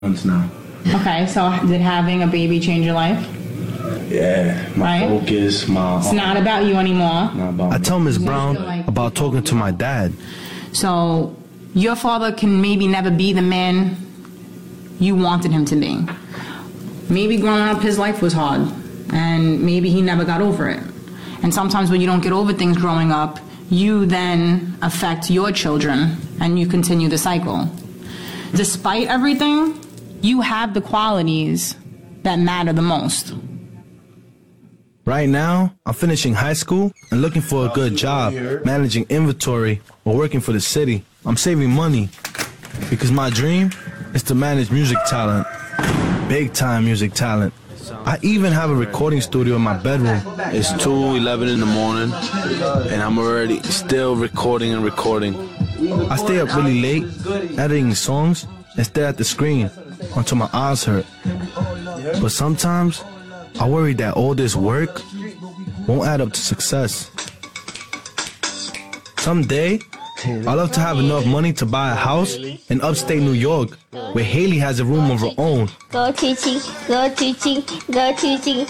months now. Okay, so did having a baby change your life? Yeah, my focus, It's not about you anymore. I tell Ms. Brown about talking to my dad. So your father can maybe never be the man you wanted him to be. Maybe growing up his life was hard, and maybe he never got over it. And sometimes when you don't get over things growing up, you then affect your children, and you continue the cycle. Despite everything, you have the qualities that matter the most. Right now, I'm finishing high school and looking for a good job, managing inventory or working for the city. I'm saving money because my dream is to manage music talent, big time music talent. I even have a recording studio in my bedroom. It's 2:11 in the morning and I'm already still recording. I stay up really late, editing songs and stare at the screen until my eyes hurt. But sometimes I worry that all this work won't add up to success. Someday, I love to have enough money to buy a house in upstate New York where Haley has a room of her own. Go teaching, go teaching, go teaching.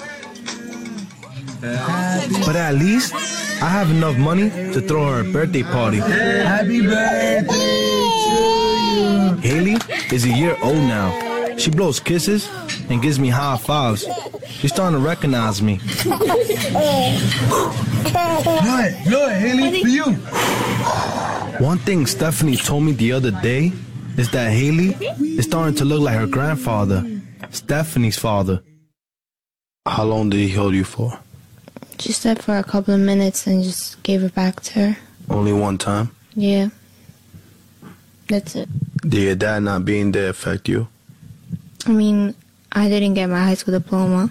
But at least I have enough money to throw her a birthday party. Happy birthday to you. Haley is a year old now. She blows kisses and gives me high fives. She's starting to recognize me. Good, Haley, for you. One thing Stephanie told me the other day is that Haley is starting to look like her grandfather, Stephanie's father. How long did he hold you for? Just that for a couple of minutes and just gave it back to her. Only one time? Yeah. That's it. Did your dad not being there affect you? I mean, I didn't get my high school diploma.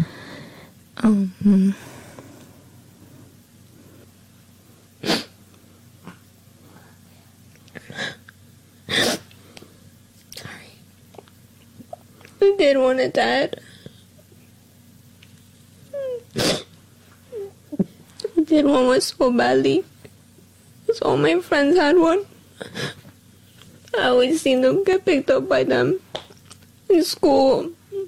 Sorry. I did want a dad. I did want one so badly. Because all my friends had one. I always seen them get picked up by them in school.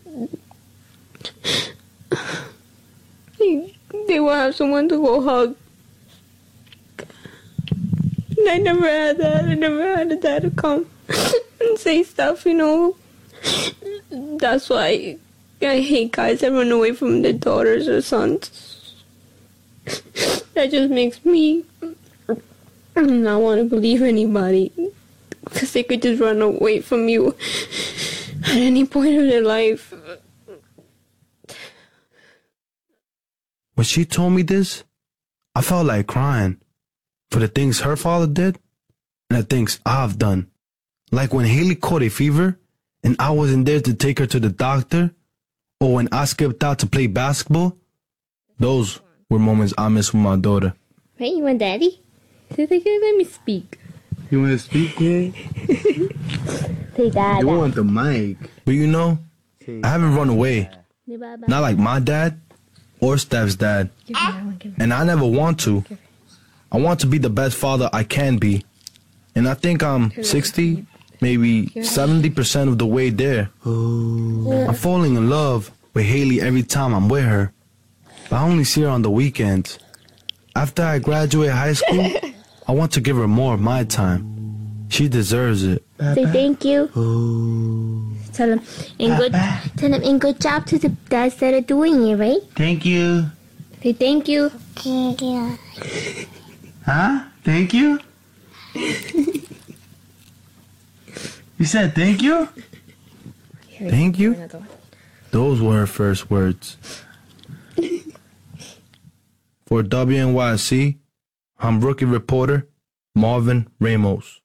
They will have someone to go hug. And I never had that. I never had a dad to come and say stuff, you know. That's why I hate guys that run away from their daughters or sons. That just makes me not want to believe anybody. Because they could just run away from you at any point of their life. When she told me this, I felt like crying for the things her father did and the things I've done. Like when Haley caught a fever and I wasn't there to take her to the doctor, or when I skipped out to play basketball. Those were moments I miss with my daughter. Hey, you want daddy? Let me speak. You want to speak, kid? Say dad. You want the mic. But you know, I haven't run away. Not like my dad or Steph's dad. And I never want to. I want to be the best father I can be. And I think I'm 60, maybe 70% of the way there. I'm falling in love with Haley every time I'm with her. But I only see her on the weekends. After I graduate high school, I want to give her more of my time. She deserves it. Say thank you. Tell him in good job to the dads that are doing it, right? Thank you. Say thank you. Huh? Thank you? You said thank you? Thank you? Those were her first words. For WNYC, I'm rookie reporter Marvin Ramos.